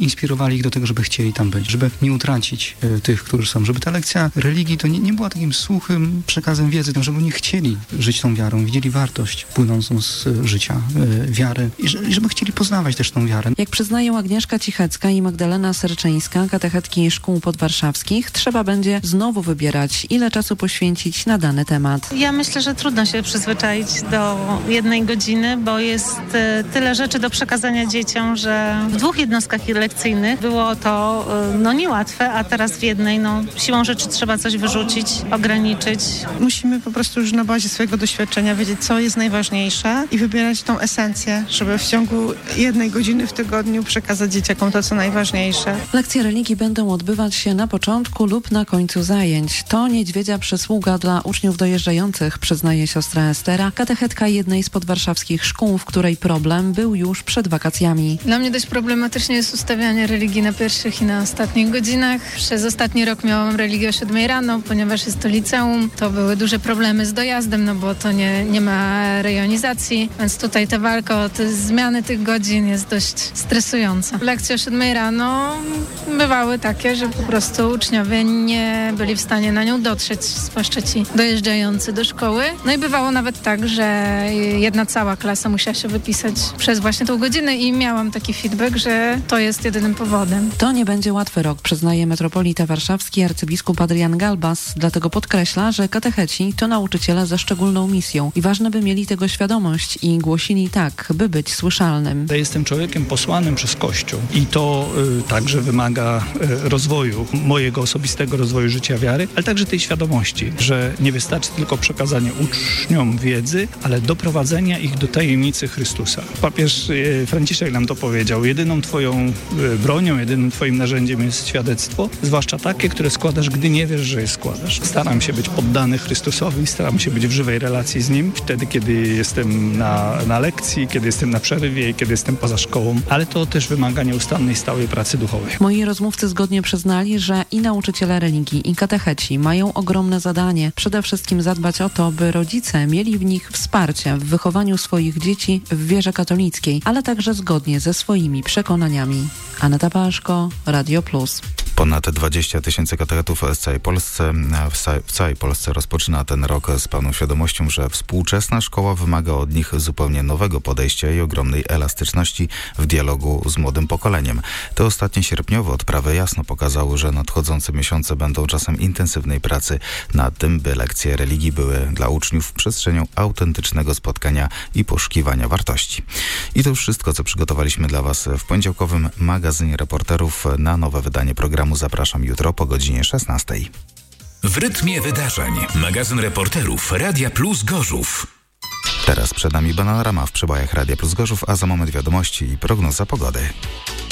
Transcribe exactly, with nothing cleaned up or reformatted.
inspirowali ich do tego, żeby chcieli tam być, żeby nie utracić y, tych, którzy są, żeby ta lekcja religii to nie, nie była takim suchym przekazem wiedzy, tylko żeby oni chcieli żyć tą wiarą, widzieli wartość płynącą z y, życia y, wiary i, że, i żeby chcieli poznawać też tą wiarę. Jak przyznają Agnieszka Cichecka i Magdalena Serczyńska, katechetki szkół podwarszawskich, trzeba będzie znowu wybierać, ile czasu poświęcić na dany temat. Ja myślę, że trudno się przyzwyczaić do jednej godziny, bo jest y, tyle rzeczy do przekazania dzieciom, że w dwóch jednostkach lekcyjnych było to y, no niełatwe, a teraz w jednej, no siłą rzeczy trzeba coś wyrzucić, ograniczyć. Musimy po prostu już na bazie swojego doświadczenia wiedzieć, co jest najważniejsze i wybierać tą esencję, żeby w ciągu jednej godziny w tygodniu przekazać dzieciakom to, co najważniejsze. Lekcje religii będą odbywać się na początku lub na końcu zajęć. To niedźwiedzia przysługa dla uczniów dojeżdżających, przyznaje siostra Estera, katechetka jednej z podwarszawskich szkół, w której problem był już przed wakacjami. Dla mnie dość problematyczne jest ustawianie religii na pierwszych i na ostatnich godzinach. Przez ostatni rok miałam religię o siódmej rano, ponieważ jest to liceum. To były duże problemy z dojazdem, no bo to nie, nie ma rejonizacji, więc tutaj ta walka o te zmiany tych godzin jest dość stresująca. Lekcje o siódmej rano bywały takie, że po prostu uczniowie nie byli w stanie na nią dotrzeć, zwłaszcza ci dojeżdżający do szkoły. No i bywało nawet tak, że jedna cała klasa musiała się wypisać przez właśnie tą godzinę i miałam taki feedback, że to jest jedynym powodem. To nie będzie łatwy rok, przyznaje metropolita warszawski arcybiskup Adrian Galbas, dlatego podkreśla, że katecheci to nauczyciele ze szczególną misją i ważne, by mieli tego świadomość i głosili tak, by być słyszalnym. Ja jestem człowiekiem posłanym przez Kościół i to y, także wymaga y, rozwoju, mojego osobistego rozwoju życia wiary, ale także tej świadomości, że nie wystarczy tylko przekazanie uczniom wiedzy, ale doprowadzenia ich do tajemnicy Chrystusa. Papież y, Franciszek nam to powiedział. Jedyną twoją y, bronią, jedynym twoim narzędziem jest świadectwo, zwłaszcza takie, które składasz, gdy nie wiesz, że je składasz. Staram się być poddany Chrystusowi, staram się być w żywej relacji z Nim, wtedy, kiedy jestem na, na lekcji, kiedy jestem na przerwie i kiedy jestem poza szkołą, ale to też wymaga nieustannej, stałej pracy duchowej. Moi rozmówcy zgodnie przyznali, że i nauczyciele religii, i katecheci mają ogromne zadanie. Przede wszystkim zadbać o to, by rodzice mieli w nich wsparcie w wychowaniu swoich dzieci w wierze katolickiej, ale także zgodnie ze swoimi przekonaniami. Aneta Paszko, Radio Plus. Ponad dwadzieścia tysięcy katechetów w całej Polsce, w całej Polsce rozpoczyna ten rok z pełną świadomością, że współczesna szkoła wymaga od nich zupełnie nowego podejścia i ogromnej elastyczności w dialogu z młodym pokoleniem. Te ostatnie sierpniowe odprawy jasno pokazały, że nadchodzące miesiące będą czasem intensywnej pracy nad tym, by lekcje religii były dla uczniów przestrzenią autentycznego spotkania i poszukiwania wartości. I to już wszystko, co przygotowaliśmy dla Was w poniedziałkowym magazynie reporterów. Na nowe wydanie programu zapraszam jutro po godzinie szesnastej. W rytmie wydarzeń. Magazyn reporterów Radia Plus Gorzów. Teraz przed nami Bananarama w przebojach Radia Plus Gorzów, a za moment wiadomości i prognoza pogody.